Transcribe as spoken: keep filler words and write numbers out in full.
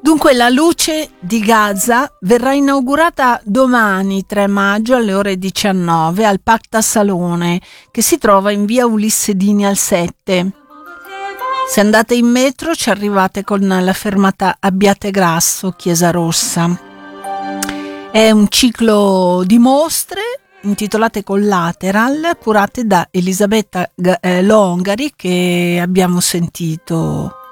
Dunque, la Luce di Gaza verrà inaugurata domani, tre maggio, alle ore diciannove, al Pacta Salone, che si trova in via Ulisse Dini al sette. Se andate in metro ci arrivate con la fermata Abbiategrasso, Chiesa Rossa. È un ciclo di mostre intitolate Collateral, curate da Elisabetta Longari, che abbiamo sentito